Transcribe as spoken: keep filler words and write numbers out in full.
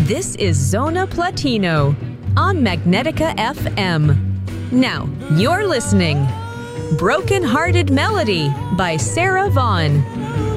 This is Zona Platino on Magnetica F M. Now, you're listening. Broken Hearted Melody by Sarah Vaughan.